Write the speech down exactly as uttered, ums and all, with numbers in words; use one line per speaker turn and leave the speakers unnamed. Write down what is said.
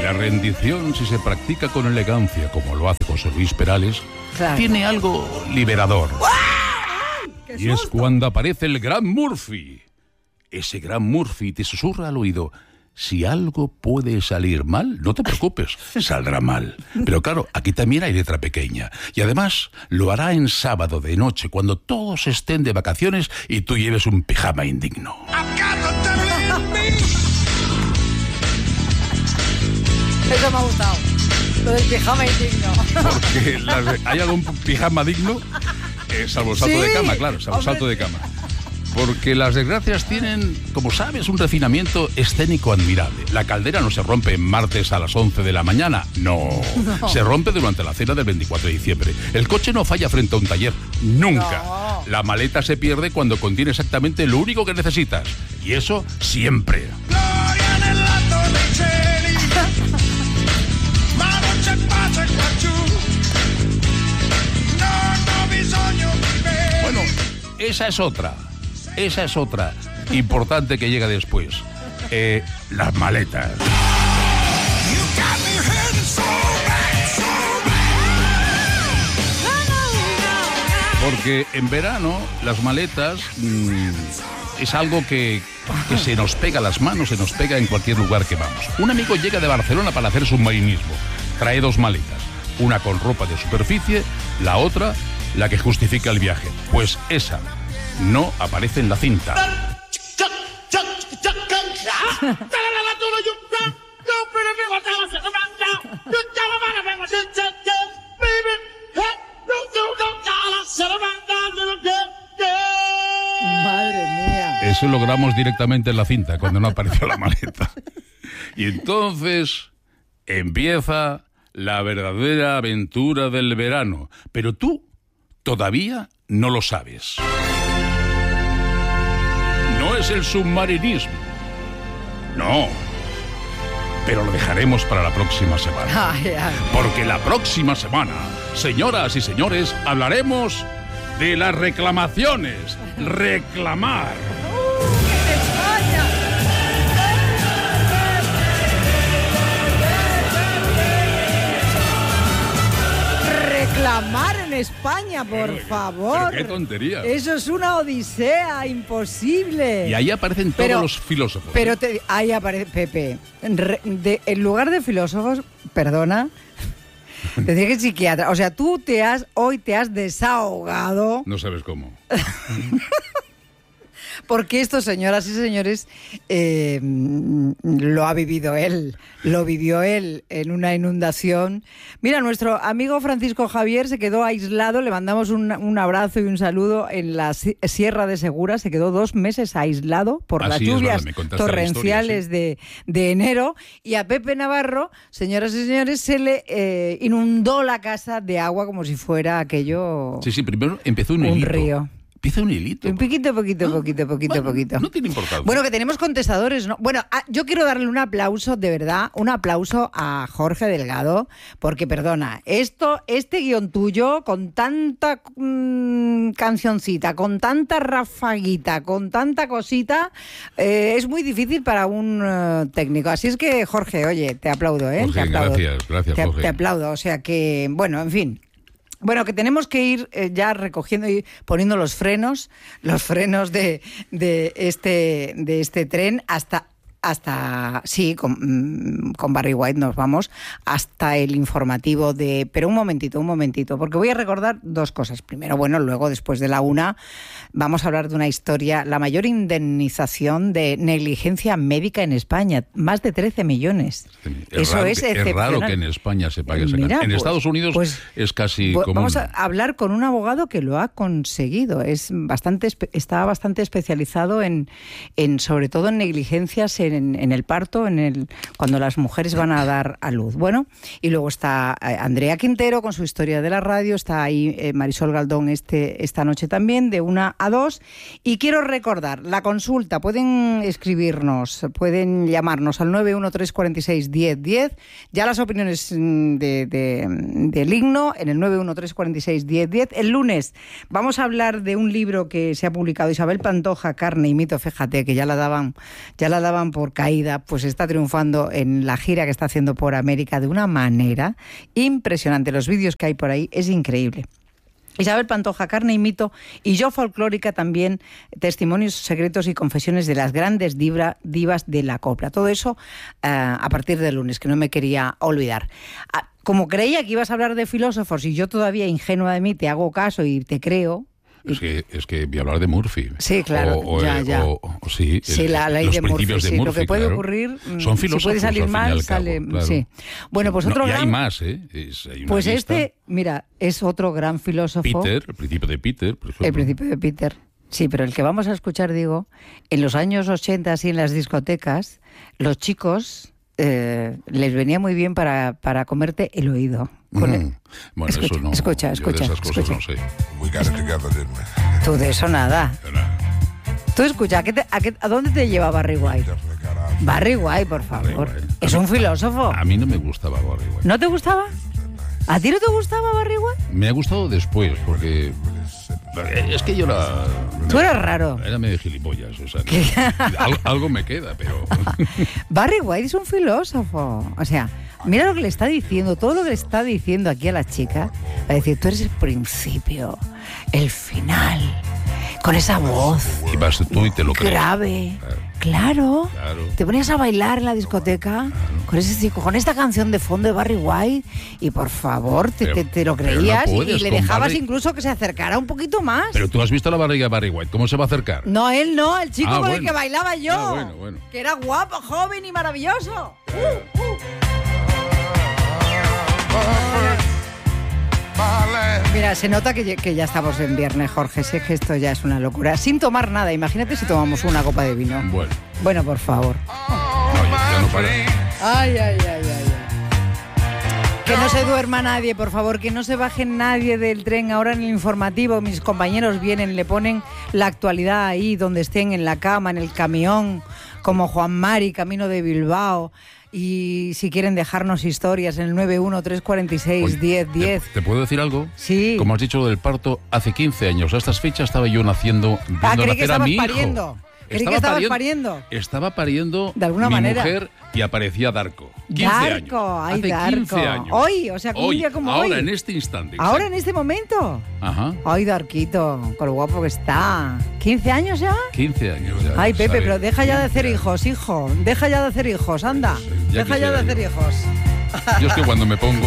La rendición, si se practica con elegancia, como lo hace José Luis Perales,
claro,
tiene algo liberador.
¡Qué
Y es
susto!
cuando aparece el gran Murphy. Ese gran Murphy te susurra al oído: si algo puede salir mal, no te preocupes, saldrá mal. Pero claro, aquí también hay letra pequeña. Y además lo hará en sábado de noche, cuando todos estén de vacaciones y tú lleves un pijama indigno.
Eso me ha gustado. Lo del pijama indigno.
Porque las- ¿hay algún pijama digno? Eh, salvo salto
Sí,
de cama, claro, salvo
hombre.
salto de cama. Porque las desgracias tienen, como sabes, un refinamiento escénico admirable. La caldera no se rompe martes a las once de la mañana, no.
No.
Se rompe durante la cena del veinticuatro de diciembre. El coche no falla frente a un taller, nunca.
No.
La maleta se pierde cuando contiene exactamente lo único que necesitas. Y eso siempre. Bueno, esa es otra. Esa es otra importante que llega después. Eh, las maletas. Porque en verano las maletas mmm, es algo que, que se nos pega a las manos, se nos pega en cualquier lugar que vamos. Un amigo llega de Barcelona para hacer submarinismo. Trae dos maletas, una con ropa de superficie, la otra la que justifica el viaje. Pues esa no aparece en la cinta.
Madre mía.
Eso lo grabamos directamente en la cinta, cuando no apareció la maleta. Y entonces empieza la verdadera aventura del verano. Pero tú todavía no lo sabes. No es el submarinismo. No. Pero lo dejaremos para la próxima semana.
Ay, ay.
Porque la próxima semana, señoras y señores, hablaremos de las reclamaciones. Reclamar.
España. Reclamar en España, por
Pero,
favor.
pero qué tontería.
Eso es una odisea imposible.
Y ahí aparecen todos
Pero-
los filósofos.
Pero te, ahí aparece Pepe. Re- de- en lugar de filósofos, perdona, tendría que psiquiatra. O sea, tú te has hoy te has desahogado
No sabes cómo.
porque esto, señoras y señores, eh, lo ha vivido él. Lo vivió él en una inundación. Mira, nuestro amigo Francisco Javier se quedó aislado. Le mandamos un, un abrazo y un saludo en la si- Sierra de Segura. Se quedó dos meses aislado por
Ah,
las
sí, es
lluvias
verdad, me contaste la
torrenciales
historia,
de, de enero. Y a Pepe Navarro, señoras y señores, se le eh, inundó la casa de agua como si fuera aquello
Sí, sí, primero empezó un,
un
hilito.
río.
Empieza un hilito.
Un poquito, poquito,
Ah,
poquito, poquito,
bueno,
poquito.
No tiene importancia.
Bueno, que tenemos contestadores, ¿no? Bueno, ah, yo quiero darle un aplauso, de verdad, un aplauso a Jorge Delgado, porque, perdona, esto, este guión tuyo, con tanta mm, cancioncita, con tanta rafaguita, con tanta cosita, eh, es muy difícil para un eh, técnico. Así es que, Jorge, oye, te aplaudo, ¿eh?
Jorge,
te aplaudo.
gracias, gracias,
te,
Jorge.
te aplaudo, o sea que, bueno, en fin. Bueno, que tenemos que ir eh, ya recogiendo y poniendo los frenos, los frenos de, de, este, de este tren hasta... Hasta, sí, con, con Barry White nos vamos hasta el informativo de... Pero un momentito, un momentito, porque voy a recordar dos cosas. Primero, bueno, luego después de la una vamos a hablar de una historia, la mayor indemnización de negligencia médica en España, más de trece millones.
Es
Eso
raro
es
que-
excepcional.
Es raro que en España se pague esa
Mira,
cantidad. En
pues-
Estados Unidos
pues-
es casi
Bu-
común.
Vamos a hablar con un abogado que lo ha conseguido. Es bastante, espe- está bastante especializado en, en sobre todo en negligencias en, en el parto, en el cuando las mujeres van a dar a luz. Bueno, y luego está eh, Andrea Quintero con su historia de la radio. Está ahí eh, Marisol Galdón este esta noche también de una a dos. Y quiero recordar la consulta. Pueden escribirnos, pueden llamarnos al nueve uno tres cuatro seis diez diez. Ya las opiniones mm, de, de, del himno en el nueve uno tres cuatro seis diez diez. El lunes vamos a hablar de un libro que se ha publicado, Isabel Pantoja, Carne y mito. Fíjate que ya la daban, ya la daban por por caída, pues está triunfando en la gira que está haciendo por América de una manera impresionante. Los vídeos que hay por ahí es increíble. Isabel Pantoja, Carne y Mito, y yo folclórica también, testimonios, secretos y confesiones de las grandes divas, divas de la copla. Todo eso uh, a partir del lunes, que no me quería olvidar. Uh, como creía que ibas a hablar de filósofos y yo todavía ingenua de mí te hago caso y te creo...
Es que, es que voy a hablar de Murphy.
Sí, claro,
o, o,
ya, ya.
O, o, sí,
sí, la ley
los
de Murphy,
principios de
sí.
Murphy,
Lo que puede
claro.
ocurrir,
son filósofos,
si puede salir
al
mal,
fin y al
sale...
cabo, claro.
Sí. Bueno, pues otro
no,
gran...
Y hay más, ¿eh? Es, hay una
pues
lista.
este, mira, es otro gran filósofo.
Peter, el principio de Peter, por ejemplo.
El principio de Peter. Sí, pero el que vamos a escuchar, digo, en los años ochenta, así en las discotecas, los chicos... Eh, les venía muy bien para, para comerte el oído. Con el...
mm. Bueno,
escucha,
eso no.
Escucha, escucha.
Yo de esas cosas
escucha.
no sé.
We got it together, didn't we?
Tú de eso nada. Tú escucha, ¿a, qué te, a, qué, ¿a dónde te lleva Barry White?
Definitely got out.
Barry White, por favor.
Barry White.
Es un filósofo.
A mí no me gustaba Barry White.
¿No te gustaba? ¿A ti no te gustaba Barry White?
Me ha gustado después, porque... Es que yo era...
Tú eras raro.
Era medio gilipollas, o sea, que algo, algo me queda, pero...
Barry White es un filósofo. O sea, mira lo que le está diciendo, todo lo que le está diciendo aquí a la chica. Va a decir, tú eres el principio, el final, con esa voz
Y vas tú y te lo crees.
grave.
Claro.
Claro.
Claro.
Te ponías a bailar en la discoteca con ese chico, con esta canción de fondo de Barry White y por favor te,
Pero-
te, te lo
pero no
creías y-
puedes
y le
con
dejabas
Barry-
incluso que se acercara un poquito más.
Pero tú has visto la barriga de Barry White, ¿cómo se va a acercar?
No, él no, el chico
Ah,
con el
bueno.
que bailaba yo.
Ah, bueno, bueno.
Que era guapo, joven y maravilloso. Uh, uh. Mira, se nota que, ya- que ya estamos en viernes, Jorge. Si es que esto ya es una locura. Sin tomar nada, imagínate si tomamos una copa de vino.
Bueno,
Bueno, por favor.
no, ya, ya no para.
Ay, ay, ay, ay, ay. Que no se duerma nadie, por favor, que no se baje nadie del tren. Ahora en el informativo mis compañeros vienen, le ponen la actualidad ahí, donde estén, en la cama, en el camión, como Juan Mari, camino de Bilbao. Y si quieren dejarnos historias en el nueve uno tres cuatro seis
Oye,
diez diez.
¿Te, te puedo decir algo?
Sí.
Como has dicho lo del parto, hace quince años, a estas fechas estaba yo naciendo, viendo
Ah, creí
nacer
que
a
estabas
mi hijo.
pariendo. Creí que estabas pariendo.
Estaba pariendo
De alguna
mi
manera.
mujer y aparecía Darko. quince
Darko,
años.
ay,
Hace
Darko.
quince años.
Hoy, o sea, como un
Hoy,
día como
ahora,
hoy.
en este instante.
Ahora en
exacto.
este momento.
Ajá.
Ay, Darquito, con lo guapo que está. ¿quince años ya?
quince años ya.
Ay, Pepe,
¿sabes?
pero deja ya de hacer
quince
hijos, hijo. Deja ya de hacer hijos, anda.
Ya
Deja ya de
quisiera
hacer
yo.
hijos.
Yo es que cuando me pongo